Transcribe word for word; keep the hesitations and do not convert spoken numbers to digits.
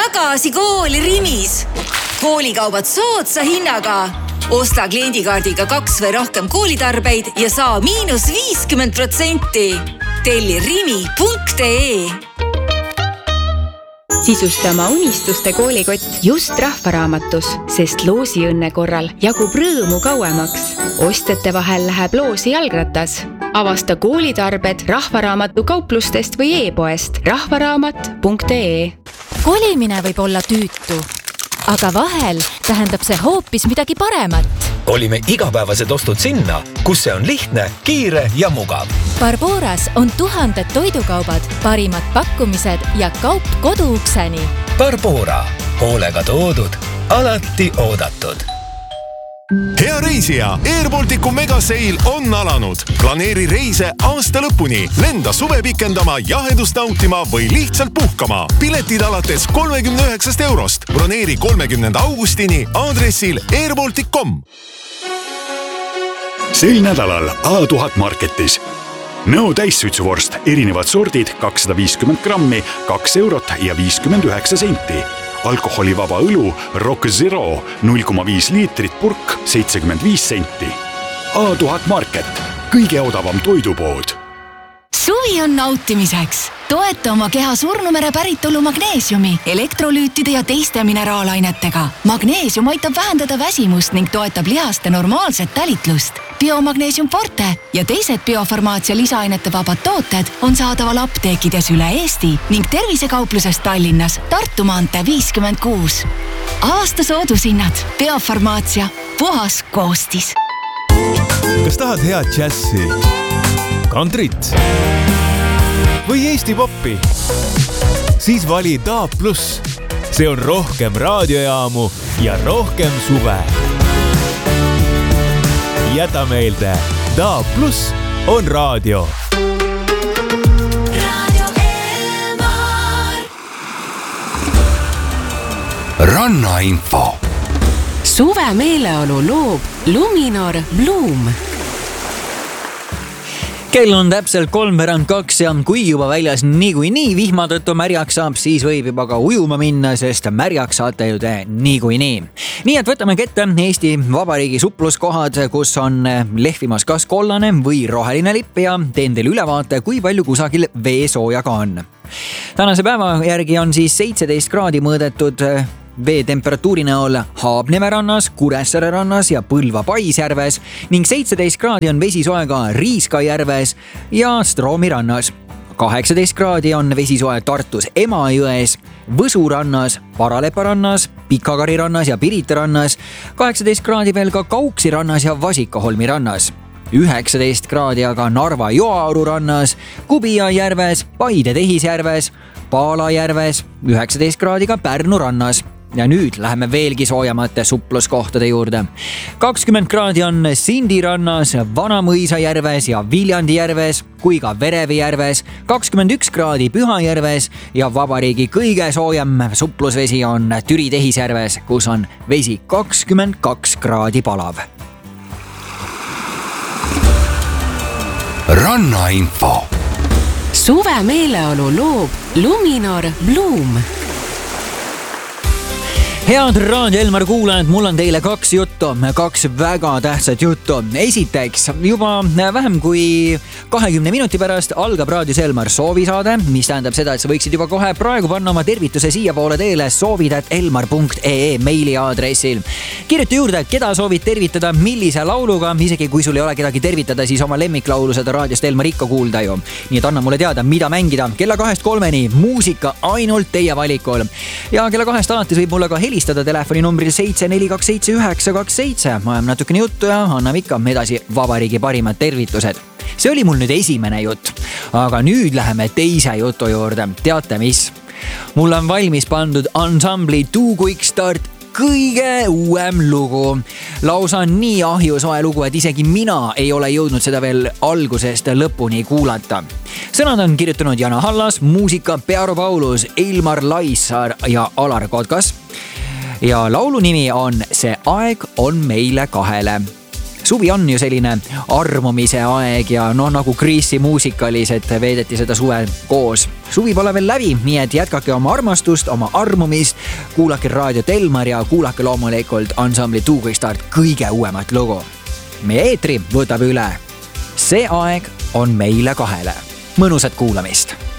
Tagasi kooli Rimis. Koolikaubad soodsa hinnaga. Osta kliendikaardiga kaks või rohkem koolitarbeid ja saa miinus viiskümmend protsenti. Telli rimi punkt ee. Sisusta oma unistuste koolikott just Rahvaraamatus, sest loosiõnne korral jagub rõõmu kauemaks. Ostjate vahel läheb loosi jalgratas. Avasta koolitarbed Rahvaraamatu kauplustest või e-poest rahvaraamat punkt ee. Kolimine võib olla tüütu, aga vahel tähendab see hoopis midagi paremat. Kolime igapäevased ostud sinna, kus see on lihtne, kiire ja mugav. Barboras on tuhanded toidukaubad, parimad pakkumised ja kaup koduukseni. Barbora, hoolega toodud, alati oodatud. Hea reisija, Airbalticu megaseil on alanud. Planeeri reise aasta lõpuni, lenda suve pikendama, jahedust nautima või lihtsalt puhkama. Piletid alates kolmekümne üheksast eurost. Broneeri kolmekümnenda augustini aadressil airbaltic punkt com. Sel nädalal A tuhat Marketis. Nõo täissuitsuvorst, erinevad sordid, kakssada viiskümmend grammi, kaks eurot ja viiskümmend üheksa senti. Alkoholivaba õlu Rock Zero null koma viis liitrit purk seitsekümmend viis senti. A tuhat Market, kõige odavam toidupood. Suvi on nautimiseks. Toeta oma keha surnumere päritolu magneesiumi, elektrolüütide ja teiste mineraalainetega. Magneesium aitab vähendada väsimust ning toetab lihaste normaalset tälitlust. Biomagneesium Forte ja teised biofarmaatsia lisaainete vabad tooted on saadaval apteekides üle Eesti ning tervisekaupluses Tallinnas Tartu maantee viiskümmend kuus. Aasta soodushinnad. Biofarmaatsia. Puhas koostis. Kas tahad head džässi, kantrit või Eesti poppi? Siis vali D A B plus. See on rohkem raadiojaamu ja rohkem suve. Jäta meelde, D A B plus on raadio. Radio Elmar. Rannainfo. Suve meeleolu loob Luminor Bloom. Kell on täpselt kolmveerand kaks ja kui juba väljas niikui nii vihma tõttu märjaks saab, siis võib juba ka ujuma minna, sest märjaks saate ju te niikui nii. Nii et võtame kätte Eesti Vabariigi supluskohad, kus on lehvimas kas kollane või roheline lipp ja teen teile ülevaate, kui palju kusagil veesoojaga on. Tänase päeva järgi on siis seitseteist kraadi mõõdetud vee temperatuuri näol Haabneme rannas, Kuressaare rannas ja Põlva Paisjärves ning seitseteist kraadi on vesisoe ka Riiska järves ja Stroomi rannas. kaheksateist kraadi on vesisoe Tartus Emajões, Võsu rannas, Paralepa rannas, Pikakari rannas ja Pirita rannas, kaheksateist kraadi veel ka Kauksi rannas ja Vasikaholmi rannas. üheksateist kraadi aga Narva Joaoru rannas, Kubija järves, Paide Tehisjärves, Paala järves, üheksateist kraadi ka Pärnu rannas. Ja nüüd läheme veelgi soojamate supluskohtade juurde. kakskümmend kraadi on Sindi rannas, Vanamõisa järves ja Viljandi järves, kui ka Verevi järves, kakskümmend üks kraadi Pühajärves ja vabariigi kõige soojem suplusvesi on Türi Tehisjärves, kus on vesi kakskümmend kaks kraadi palav. Rannainfo. Suve meeleolu loob Luminor Bloom. Head Raadio Elmar kuulajad, mul on teile kaks juttu, kaks väga tähtsat juttu. Esiteks, juba vähem kui kahekümne minuti pärast algab Raadios Elmar soovisaade, mis tähendab seda, et sa võiksid juba kohe praegu panna oma tervituse siia poole teele soovid at elmar punkt ee meili aadressil. Kirjuta juurde, keda soovid tervitada, millise lauluga, isegi kui sul ei ole kedagi tervitada, siis oma lemmiklaulu seda Raadiost Elmar ikka kuulda ju. Nii et anna mulle teada, mida mängida. Kella kahest kolmeni muusika ainult teie valikul. Ja kella kahest alates võib mulle ka helistada telefoni numbril seitse neli kaks seitse üheksa kaks seitse. Ma olen natukene juttu ja anname ikka edasi vabariigi parimad tervitused. See oli mul nüüd esimene jutt, aga nüüd läheme teise jutu juurde. Teate mis? Mul on valmis pandud ansambli Too Quick Start kõige uuem lugu. Lausa nii ahjusoe lugu, et isegi mina ei ole jõudnud seda veel algusest lõpuni kuulata. Sõnad on kirjutanud Jana Hallas, muusika Pearo Paulus, Ilmar Laissaar ja Alar Kotkas. Ja laulu nimi on See aeg on meile kahele. suvi on ju selline armumise aeg ja noh, nagu Kriisi muusikalis, et veedeti seda suve koos. Suvi pole veel läbi, nii et jätkake oma armastust, oma armumist, kuulake Raadio Telmar ja kuulake loomulikult ansambli Tuugõistart kõige uuemat lugu. Meie eetri võtab üle. See aeg on meile kahele. Mõnusat kuulamist!